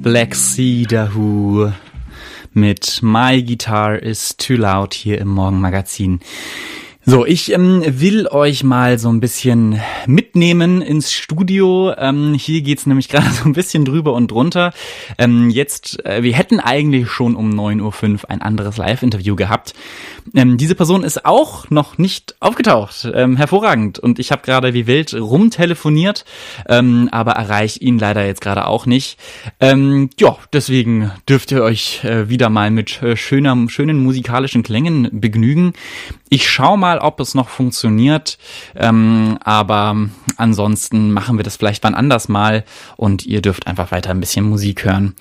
Black Sea Dahoo mit My Guitar is Too Loud hier im Morgenmagazin. So, ich will euch mal so ein bisschen mitnehmen ins Studio. Hier geht's nämlich gerade so ein bisschen drüber und drunter. Wir hätten eigentlich schon um 9:05 Uhr ein anderes Live-Interview gehabt. Diese Person ist auch noch nicht aufgetaucht. Hervorragend. Und ich habe gerade wie wild rumtelefoniert, aber erreiche ihn leider jetzt gerade auch nicht. Deswegen dürft ihr euch wieder mal mit schönen musikalischen Klängen begnügen. Ich schaue mal, ob es noch funktioniert, aber ansonsten machen wir das vielleicht wann anders mal und ihr dürft einfach weiter ein bisschen Musik hören.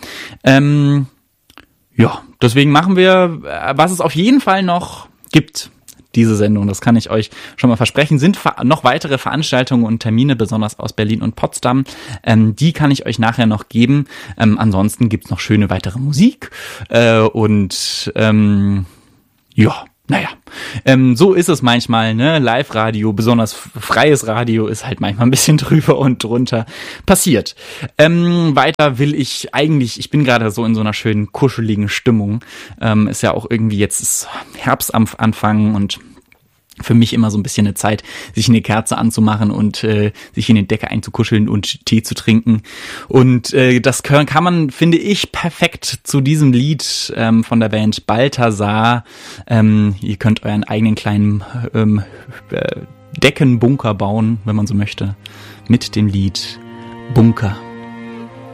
Deswegen machen wir, was es auf jeden Fall noch gibt, diese Sendung, das kann ich euch schon mal versprechen, sind noch weitere Veranstaltungen und Termine, besonders aus Berlin und Potsdam. Die kann ich euch nachher noch geben. Ansonsten gibt's noch schöne weitere Musik so ist es manchmal, ne? Live-Radio, besonders freies Radio ist halt manchmal ein bisschen drüber und drunter passiert. Weiter will ich bin gerade so in so einer schönen, kuscheligen Stimmung. Ist ja auch irgendwie jetzt ist Herbst am Anfang und für mich immer so ein bisschen eine Zeit, sich eine Kerze anzumachen und sich in den Decke einzukuscheln und Tee zu trinken. Und das kann man, finde ich, perfekt zu diesem Lied von der Band Balthasar. Ihr könnt euren eigenen kleinen Deckenbunker bauen, wenn man so möchte, mit dem Lied Bunker.